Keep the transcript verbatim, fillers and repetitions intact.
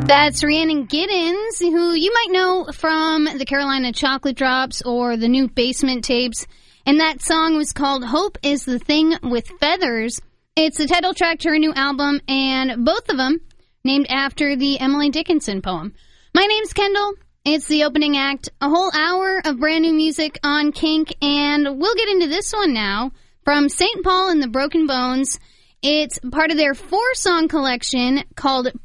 That's Rhiannon Giddens, who you might know from the Carolina Chocolate Drops or the new Basement Tapes. And that song was called Hope is the Thing with Feathers. It's the title track to her new album, and both of them named after the Emily Dickinson poem. My name's Kendall. It's the opening act. A whole hour of brand new music on Kink, and we'll get into this one now from Saint Paul and the Broken Bones. It's part of their four-song collection called